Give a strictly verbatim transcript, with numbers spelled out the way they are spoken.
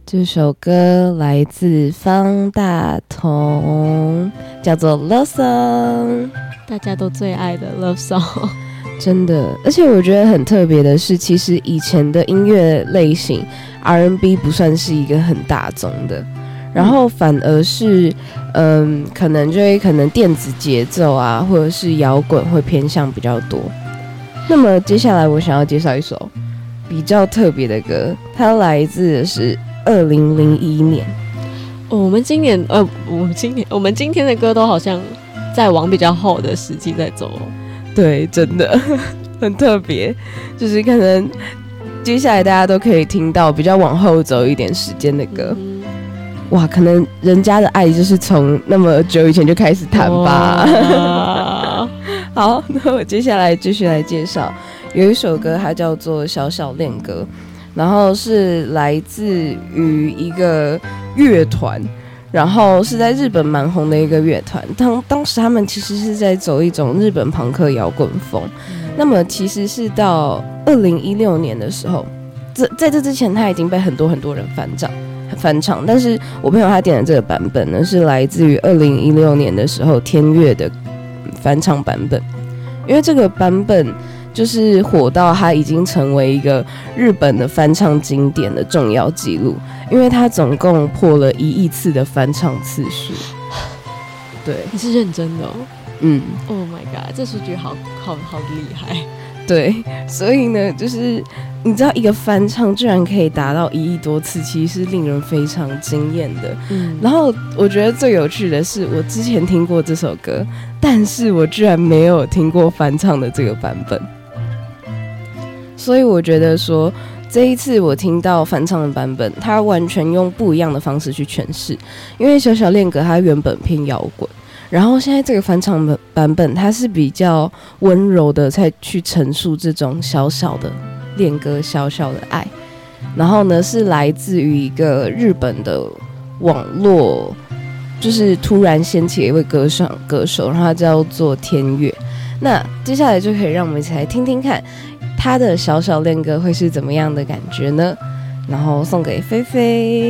这首歌来自方大同，叫做 Love Song， 大家都最爱的 Love Song。 真的，而且我觉得很特别的是，其实以前的音乐类型 R and B 不算是一个很大众的，然后反而是嗯，可能就会可能电子节奏啊，或者是摇滚会偏向比较多。那么接下来我想要介绍一首比较特别的歌，它来自的是二零零一年。 哦，我们今年呃，我们今年我们今天的歌都好像在往比较后的时期在走。 对，真的很特别，就是可能接下来大家都可以听到比较往后走一点时间的歌。嗯，哇，可能人家的爱就是从那么久以前就开始谈吧。好，那我接下来继续来介绍，有一首歌它叫做《小小恋歌》，然后是来自于一个乐团，然后是在日本蛮红的一个乐团。当当时他们其实是在走一种日本朋克摇滚风。嗯，那么其实是到二零一六年的时候，这在这之前他已经被很多很多人翻唱。翻唱，但是我朋友他点的这个版本呢，是来自于二零一六年的时候天乐的翻唱版本，因为这个版本就是火到它已经成为一个日本的翻唱经典的重要纪录，因为它总共破了一亿次的翻唱次数。对， 你是认真的哦？ 嗯 ，Oh my god， 这数据好好好厉害。 对，所以呢，就是你知道一个翻唱居然可以达到一亿多次，其实是令人非常惊艳的。嗯，然后我觉得最有趣的是，我之前听过这首歌，但是我居然没有听过翻唱的这个版本。所以我觉得说，这一次我听到翻唱的版本，它完全用不一样的方式去诠释，因为小小恋歌它原本偏摇滚。然后现在这个翻唱的版本，它是比较温柔的，在去陈述这种小小的恋歌、小小的爱。然后呢，是来自于一个日本的网络，就是突然掀起了一位歌手，歌手，然后他叫做天乐。那接下来就可以让我们一起来听听看他的小小恋歌会是怎么样的感觉呢？然后送给菲菲。